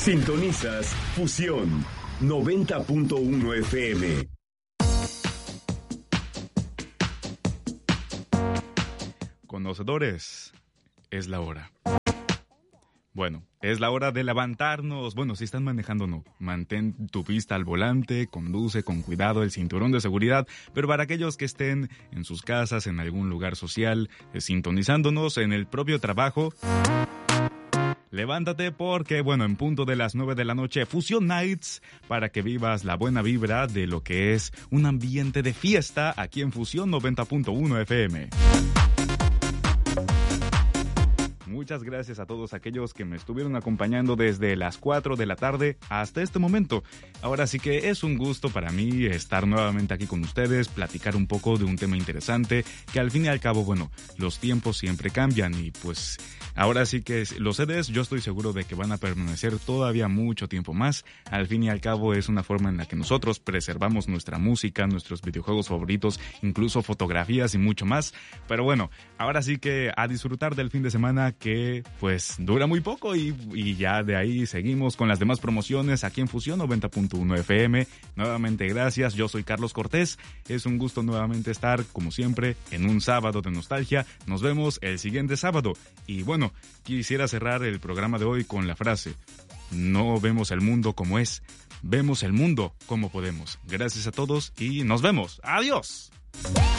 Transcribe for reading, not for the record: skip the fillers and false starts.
Sintonizas Fusión 90.1 FM. Conocedores, es la hora. Bueno, es la hora de levantarnos. Bueno, si están manejando, no. Mantén tu vista al volante, conduce con cuidado el cinturón de seguridad. Pero para aquellos que estén en sus casas, en algún lugar social, sintonizándonos en el propio trabajo, levántate porque, bueno, en punto de las 9 de la noche, Fusion Nights, para que vivas la buena vibra de lo que es un ambiente de fiesta aquí en Fusión 90.1 FM. Muchas gracias a todos aquellos que me estuvieron acompañando desde las 4 de la tarde hasta este momento. Ahora sí que es un gusto para mí estar nuevamente aquí con ustedes, platicar un poco de un tema interesante que al fin y al cabo, bueno, los tiempos siempre cambian y pues ahora sí que los CDs yo estoy seguro de que van a permanecer todavía mucho tiempo más. Al fin y al cabo es una forma en la que nosotros preservamos nuestra música, nuestros videojuegos favoritos, incluso fotografías y mucho más. Pero bueno, ahora sí que a disfrutar del fin de semana que pues dura muy poco y ya de ahí seguimos con las demás promociones aquí en Fusión 90.1 FM. Nuevamente gracias, yo soy Carlos Cortés. Es un gusto nuevamente estar como siempre en un sábado de nostalgia. Nos vemos el siguiente sábado y bueno, quisiera cerrar el programa de hoy con la frase: no vemos el mundo como es, vemos el mundo como podemos. Gracias a todos y nos vemos. ¡Adiós!